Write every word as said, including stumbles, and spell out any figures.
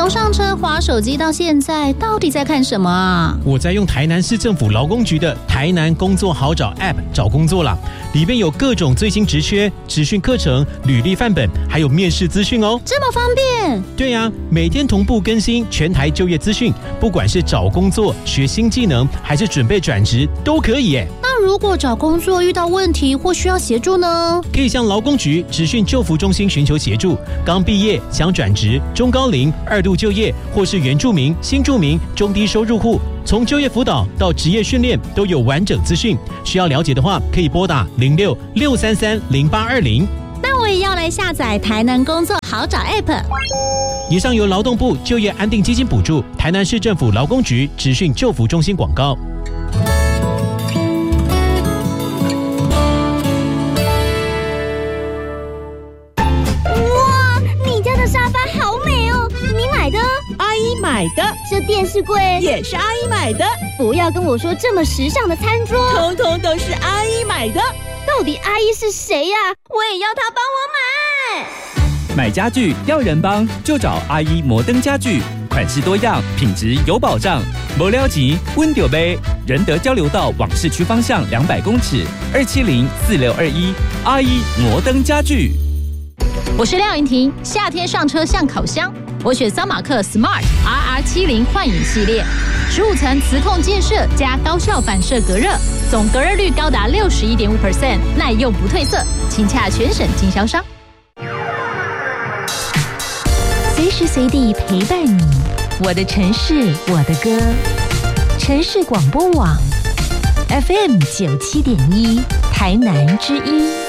从上车滑手机到现在，到底在看什么啊？ 我在用台南市政府劳工局的台南工作好找 App 找工作啦，里面有各种最新职缺、职训课程、履历范本，还有面试资讯哦。 这么方便？ 对呀、啊，每天同步更新全台就业资讯，不管是找工作、学新技能，还是准备转职，都可以耶。 那如果找工作遇到问题或需要协助呢？ 可以向劳工局职训就服中心寻求协助。刚毕业想转职、中高龄、二度就业，或是原住民、新住民、中低收入户，从就业辅导到职业训练都有完整资讯。需要了解的话，可以拨打零六六三三零八二零。 那我也要来下载台南工作好找 App。 以上由劳动部就业安定基金补助，台南市政府劳工局职训就服中心广告。 哇，你家的沙发好美哦！你买的？ 阿姨买的。 这电视柜也是阿姨买的。 不要跟我说这么时尚的餐桌， 通通都是阿姨买的。 到底阿姨是谁呀、啊？我也要她帮我买。 买家具要人帮，就找阿姨摩登家具，款式多样，品质有保障。没了钱，温丢杯。仁德交流道往市区方向两百公尺，二七零四六二一。阿姨摩登家具。 我是廖云婷，夏天上车像烤箱，我选桑马克 Smart R R 七十幻影系列，十五层磁控建设加高效反射隔热，总隔热率高达六十一点五 percent， 耐用不褪色，请洽全省经销商。随时随地陪伴你，我的城市，我的歌，城市广播网 F M 九七点一，台南之音。